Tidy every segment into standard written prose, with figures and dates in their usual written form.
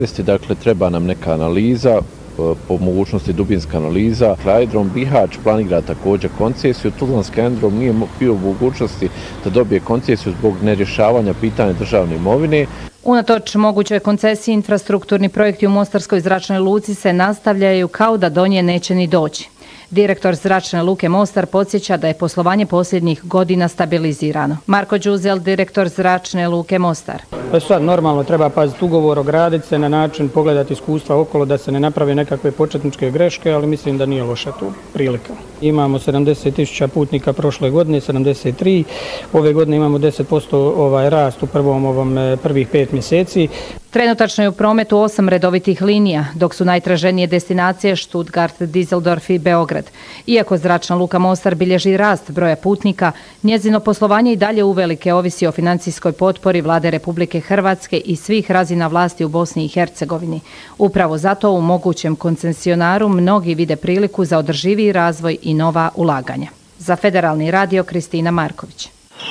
Dakle, treba nam neka analiza, po mogućnosti dubinska analiza. Aerodrom Bihać planira također koncesiju. Tuzlanski aerodrom nije bio u mogućnosti da dobije koncesiju zbog nerješavanja pitanja državne imovine. Unatoč mogućoj koncesiji, infrastrukturni projekti u Mostarskoj zračnoj luci se nastavljaju kao da do nje neće ni doći. Direktor Zračne luke Mostar podsjeća da je poslovanje posljednjih godina stabilizirano. Marko Đuzel, direktor Zračne luke Mostar. Sad normalno treba paziti ugovor, ograditi se na način, pogledati iskustva okolo da se ne naprave nekakve početničke greške, ali mislim da nije loša tu prilika. Imamo 70.000 putnika prošle godine, 73. Ove godine imamo 10% rast u prvih 5 mjeseci. Trenutačno je u prometu 8 redovitih linija, dok su najtraženije destinacije Stuttgart, Düsseldorf i Beograd. Iako Zračna luka Mostar bilježi rast broja putnika, njezino poslovanje i dalje uvelike ovisi o financijskoj potpori Vlade Republike Hrvatske i svih razina vlasti u Bosni i Hercegovini. Upravo zato u mogućem koncesionaru mnogi vide priliku za održiviji razvoj i nova ulaganja. Za Federalni radio, Kristina Marković.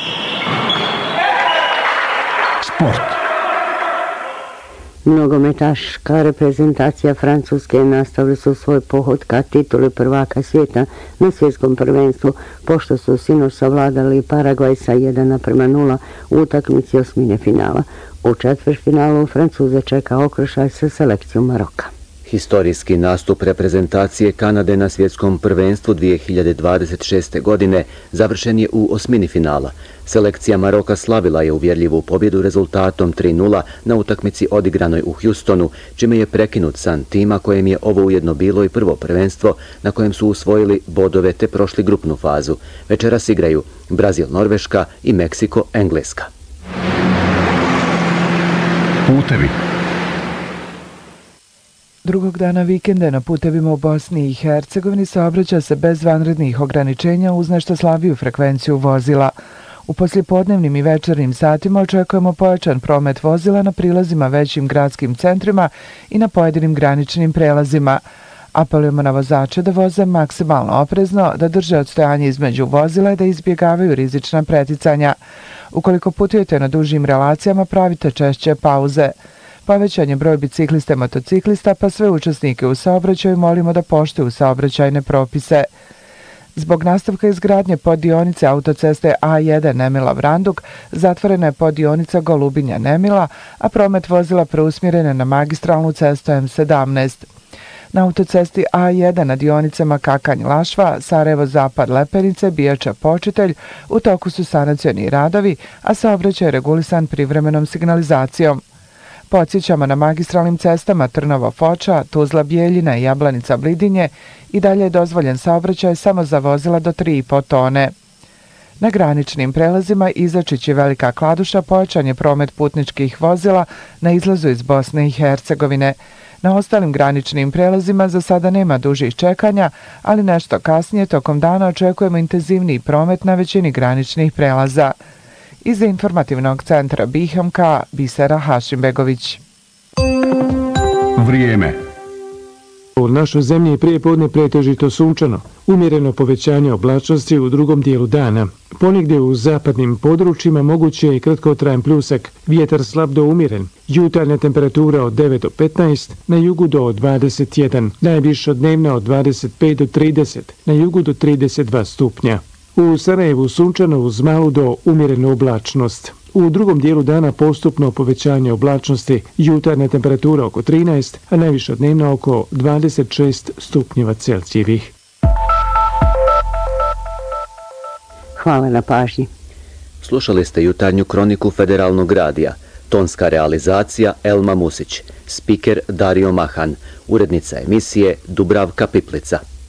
Sport. Nogometaška reprezentacija Francuske nastavili su svoj pohod ka tituli prvaka svijeta na svjetskom prvenstvu, pošto su sinoć savladali Paragvaj sa 1:0 u utakmici osmine finala. U četvrtfinalu Francuze čeka okršaj sa selekcijom Maroka. Historijski nastup reprezentacije Kanade na svjetskom prvenstvu 2026. godine završen je u osmini finala. Selekcija Maroka slavila je uvjerljivu pobjedu rezultatom 3:0 na utakmici odigranoj u Houstonu, čime je prekinut san tima kojem je ovo ujedno bilo i prvo prvenstvo na kojem su usvojili bodove te prošli grupnu fazu. Večeras igraju Brazil-Norveška i Meksiko-Engleska. Putevi. Drugog dana vikenda na putevima u Bosni i Hercegovini saobraća se bez vanrednih ograničenja uz nešto slabiju frekvenciju vozila. U poslijepodnevnim i večernjim satima očekujemo pojačan promet vozila na prilazima većim gradskim centrima i na pojedinim graničnim prelazima. Apelujemo na vozače da voze maksimalno oprezno, da drže odstojanje između vozila i da izbjegavaju rizična preticanja. Ukoliko putujete na dužim relacijama, pravite češće pauze. Povećan je broj biciklista i motociklista, pa sve učesnike u saobraćaju molimo da poštuju saobraćajne propise. Zbog nastavka izgradnje poddionice autoceste A1 Nemila-Vranduk zatvorena je poddionica Golubinja-Nemila, a promet vozila preusmjeren je na magistralnu cestu M17. Na autocesti A1 na dionicama Kakanj-Lašva, Sarajevo-Zapad-Lepenice, Bijača-Počitelj u toku su sanacioni radovi, a saobraćaj je regulisan privremenom signalizacijom. Podsjećamo na magistralnim cestama Trnovo-Foča, Tuzla-Bijeljina i Jablanica-Blidinje i dalje je dozvoljen saobraćaj samo za vozila do 3,5 tone. Na graničnim prelazima Izačić i Velika Kladuša pojačan je promet putničkih vozila na izlazu iz Bosne i Hercegovine. Na ostalim graničnim prelazima za sada nema dužih čekanja, ali nešto kasnije tokom dana očekujemo intenzivniji promet na većini graničnih prelaza. Iz informativnog centra Bihamka, Bisera Hašimbegović. Vrijeme. U našoj zemlji je prijepodne pretežito sunčano, umjereno povećanje oblačnosti u drugom dijelu dana. Ponegdje u zapadnim područjima moguće je i kratkotrajan pljusak, vjetar slab do umjeren, jutarnja temperatura od 9 do 15, na jugu do 21, najviša dnevna od 25 do 30, na jugu do 32 stupnja. U Sarajevu sunčano uz malu do umjerenu oblačnost. U drugom dijelu dana postupno povećanje oblačnosti, jutarnja temperatura oko 13, a najviša dnevna oko 26 stupnjeva Celzijevih. Hvala na pažnji. Slušali ste jutarnju kroniku Federalnog radija. Tonska realizacija Elma Musić. Spiker Dario Mahan. Urednica emisije Dubravka Piplica.